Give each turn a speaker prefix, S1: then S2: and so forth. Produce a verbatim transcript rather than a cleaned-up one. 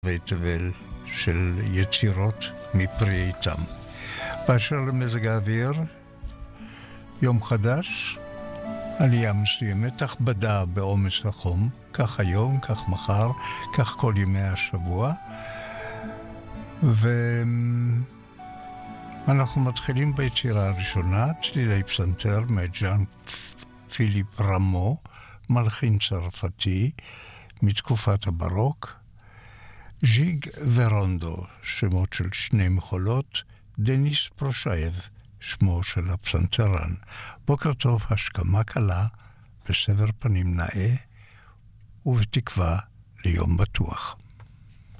S1: ותבל של יצירות מפרי עיתם. באשר למזג האוויר, יום חדש, עלייה מסוימת, הכבדה בעומס החום, כך היום, כך מחר, כך כל ימי השבוע. ואנחנו מתחילים ביצירה הראשונה, צלילי פסנתר מז'אן פיליפ רמו, מלחין צרפתי מתקופת הברוק, ז'יג ורונדו, שמות של שני מחולות, דניס פרושייב, שמו של הפסנתרן. בוקר טוב, השכמה קלה, בסבר פנים נאה, ובתקווה ליום בטוח.